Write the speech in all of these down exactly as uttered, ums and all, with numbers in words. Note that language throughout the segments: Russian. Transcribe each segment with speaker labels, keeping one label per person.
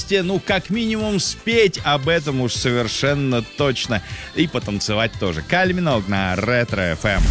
Speaker 1: можете, ну, как минимум, спеть об этом уж совершенно точно. И потанцевать тоже. Кайли Миноуг на Ретро эф эм.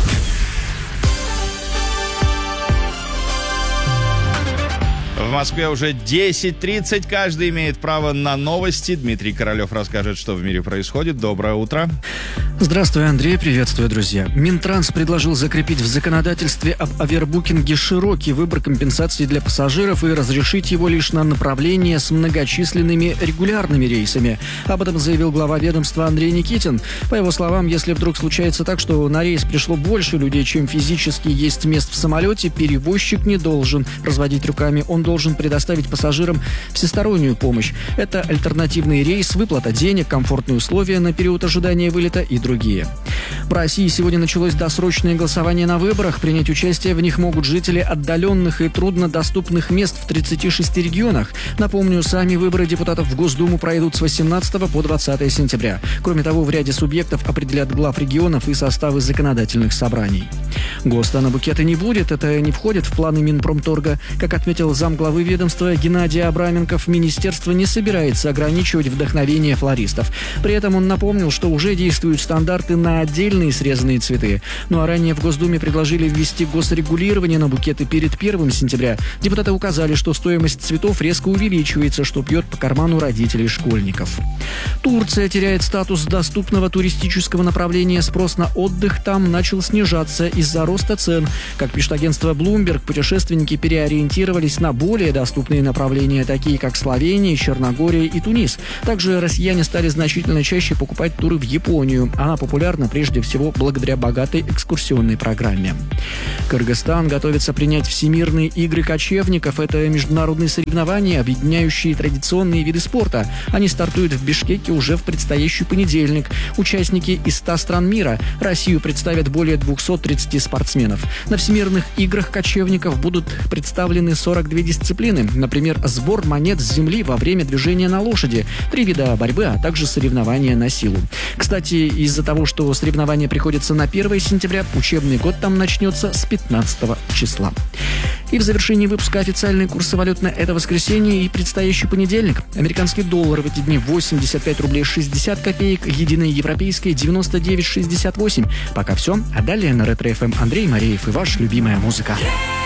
Speaker 1: В Москве уже десять тридцать. Каждый имеет право на новости. Дмитрий Королев расскажет, что в мире происходит. Доброе утро.
Speaker 2: Здравствуй, Андрей. Приветствую, друзья. Минтранс предложил закрепить в законодательстве об овербукинге широкий выбор компенсаций для пассажиров и разрешить его лишь на направления с многочисленными регулярными рейсами. Об этом заявил глава ведомства Андрей Никитин. По его словам, если вдруг случается так, что на рейс пришло больше людей, чем физически есть мест в самолете, перевозчик не должен разводить руками. Он должен предоставить пассажирам всестороннюю помощь. Это альтернативный рейс, выплата денег, комфортные условия на период ожидания вылета и другие. В России сегодня началось досрочное голосование на выборах. Принять участие в них могут жители отдаленных и труднодоступных мест в тридцати шести регионах. Напомню, сами выборы депутатов в Госдуму пройдут с восемнадцатого по двадцатое сентября. Кроме того, в ряде субъектов определят глав регионов и составы законодательных собраний. ГОСТа на букеты не будет. Это не входит в планы Минпромторга. Как отметил замглавы ведомства Геннадий Абраменков, министерство не собирается ограничивать вдохновение флористов. При этом он напомнил, что уже действуют стандарты на отдельные срезанные цветы. Ну а ранее в Госдуме предложили ввести госрегулирование на букеты перед первым сентября. Депутаты указали, что стоимость цветов резко увеличивается, что бьет по карману родителей школьников. Турция теряет статус доступного туристического направления. Спрос на отдых там начал снижаться из-за роста цен. Как пишет агентство Bloomberg, путешественники переориентировались на более доступные направления, такие как Словения, Черногория и Тунис. Также россияне стали значительно чаще покупать туры в Японию. Она популярна прежде всего благодаря богатой экскурсионной программе. Кыргызстан готовится принять Всемирные игры кочевников. Это международные соревнования, объединяющие традиционные виды спорта. Они стартуют в Бишкеке уже в предстоящий понедельник. Участники из ста стран мира. Россию представят более двухсот тридцати спортсменов. На Всемирных играх кочевников будут представлены сорок две дисциплины. Например, сбор монет с земли во время движения на лошади, три вида борьбы, а также соревнования на силу. Кстати, из-за того, что соревнования приходятся на первое сентября, учебный год там начнется с пятнадцатого числа. И в завершении выпуска официальные курсы валют на это воскресенье и предстоящий понедельник. Американский доллар в эти дни восемьдесят пять рублей шестьдесят копеек, единая европейская девяносто девять шестьдесят восемь. Пока все, а далее на Ретро эф эм Андрей Мареев и ваша любимая музыка.